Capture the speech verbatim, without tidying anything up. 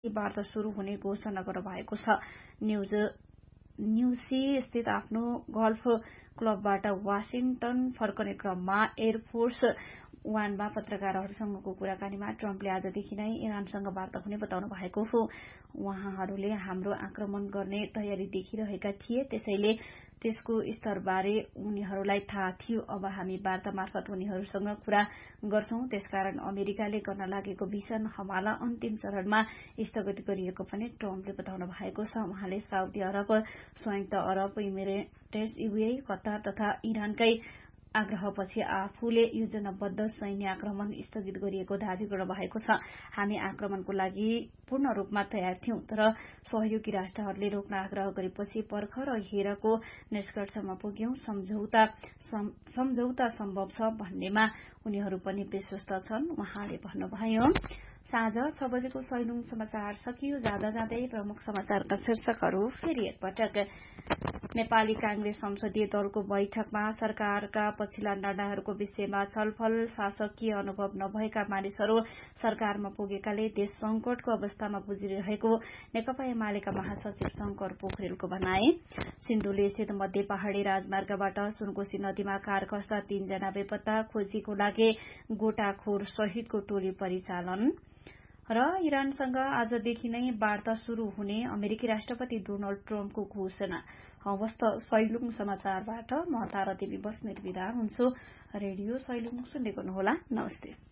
वार्ता शुरू हुने घोषणा गर्नुभएको छ। न्यूज न्युसी स्थित आफ्नो गल्फ क्लबबाट वाशिङटन फर्कने क्रममा एयरफोर्स वानमा पत्रकारहरूसँगको कुराकानीमा ट्रम्पले आजदेखि नै इरानसँग वार्ता हुने बताउनु भएको हो। उहाँहरूले हाम्रो आक्रमण गर्ने तयारी देखिरहेका थिए, त्यसैले त्यसको स्तरबारे उनीहरूलाई थाहा थियो। अब हामी वार्ता मार्फत उनीहरूसँग कुरा गर्छौं। त्यसकारण अमेरिकाले गर्न लागेको भीषण हमला अन्तिम चरणमा स्थगित गरिएको पनि ट्रम्पले बताउनु भएको छ। उहाँले साउदी अरब, संयुक्त अरब इमिरेट्स, युएई, कतार तथा इरानकै आग्रहपछि आफूले योजनाबद्ध सैन्य आक्रमण स्थगित गरिएको दावी गर्नुभएको छ। हामी आक्रमणको लागि पूर्ण रूपमा तयार थियौं, तर सहयोगी राष्ट्रहरूले रोक्न आग्रह गरेपछि भर्खर हेरको निष्कर्षमा पुग्यौं। सम्झौता सम्झौता सम्भव छ भन्नेमा उनीहरू पनि विश्वस्त छन्, उहाँले भन्नुभयो। साँझ छ बजेको सैलुङ समाचार सकियो। जाँदा जाँदै प्रमुख समाचारका शीर्षकहरू फेरि एकपटक। नेपाली कांग्रेस संसदीय दलको बैठकमा सरकारका पछिल्ला निर्णयहरूको विषयमा छलफल। शासकीय अनुभव नभएका मानिसहरू सरकारमा पुगेकाले देश संकटको अवस्थामा गुज्रिरहेको नेकपा एमालेका महासचिव शंकर पोखरेलको भनाई। सिन्धुली स्थित मध्य पहाड़ी राजमार्गबाट सुनकोशी नदीमा कार खस्दा तीनजना बेपत्ता, खोजीको लागि गोटाखोर सहितको टोली परिचालन। र इरानसँग आजदेखि नै वार्ता शुरू हुने अमेरिकी राष्ट्रपति डोनाल्ड ट्रम्पको घोषणा। हवस् त सैलुङ समाचारबाट म तारा देवी बस्नेत बिदा हुन्छु। रेडियो सैलुङ सुन्दै गर्नुहोला। नमस्ते।